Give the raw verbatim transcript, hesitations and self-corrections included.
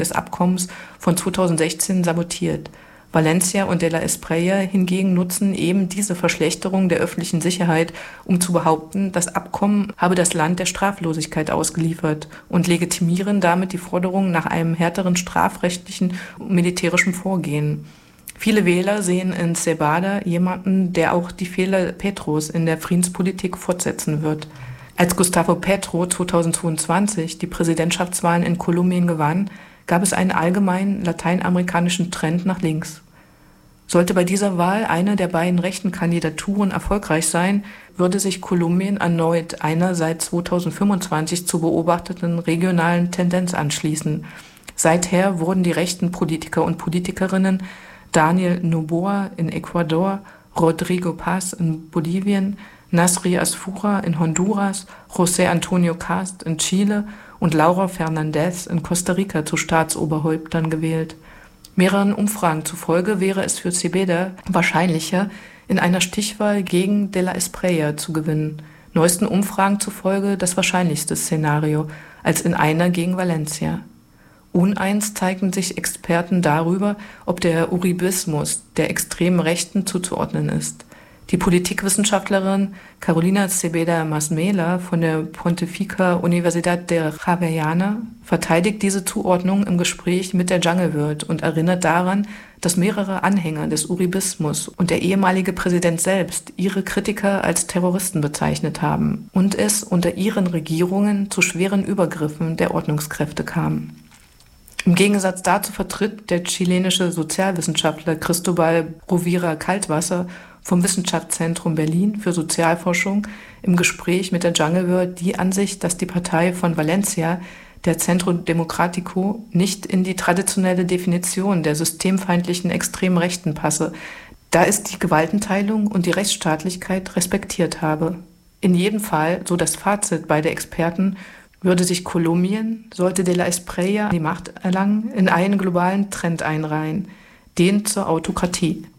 des Abkommens von zweitausendsechzehn sabotiert. Valencia und de la Espriella hingegen nutzen eben diese Verschlechterung der öffentlichen Sicherheit, um zu behaupten, das Abkommen habe das Land der Straflosigkeit ausgeliefert und legitimieren damit die Forderung nach einem härteren strafrechtlichen und militärischen Vorgehen. Viele Wähler sehen in Cebada jemanden, der auch die Fehler Petros in der Friedenspolitik fortsetzen wird. Als Gustavo Petro zweitausendzweiundzwanzig die Präsidentschaftswahlen in Kolumbien gewann, gab es einen allgemeinen lateinamerikanischen Trend nach links. Sollte bei dieser Wahl eine der beiden rechten Kandidaturen erfolgreich sein, würde sich Kolumbien erneut einer seit zweitausendfünfundzwanzig zu beobachteten regionalen Tendenz anschließen. Seither wurden die rechten Politiker und Politikerinnen Daniel Noboa in Ecuador, Rodrigo Paz in Bolivien, Nasri Asfura in Honduras, José Antonio Cast in Chile und Laura Fernández in Costa Rica zu Staatsoberhäuptern gewählt. Mehreren Umfragen zufolge wäre es für Cepeda wahrscheinlicher, in einer Stichwahl gegen de la Espriella zu gewinnen. Neuesten Umfragen zufolge das wahrscheinlichste Szenario, als in einer gegen Valencia. Uneins zeigten sich Experten darüber, ob der Uribismus der extremen Rechten zuzuordnen ist. Die Politikwissenschaftlerin Carolina Cepeda Masmela von der Pontificia Universidad de Javeriana verteidigt diese Zuordnung im Gespräch mit der Jungle World und erinnert daran, dass mehrere Anhänger des Uribismus und der ehemalige Präsident selbst ihre Kritiker als Terroristen bezeichnet haben und es unter ihren Regierungen zu schweren Übergriffen der Ordnungskräfte kam. Im Gegensatz dazu vertritt der chilenische Sozialwissenschaftler Cristóbal Rovira Kaltwasser vom Wissenschaftszentrum Berlin für Sozialforschung im Gespräch mit der Jungle World die Ansicht, dass die Partei von Valencia, der Centro Democrático, nicht in die traditionelle Definition der systemfeindlichen extremen Rechten passe, da es die Gewaltenteilung und die Rechtsstaatlichkeit respektiert habe. In jedem Fall, so das Fazit beider Experten, würde sich Kolumbien, sollte de la Espriella die Macht erlangen, in einen globalen Trend einreihen, den zur Autokratie.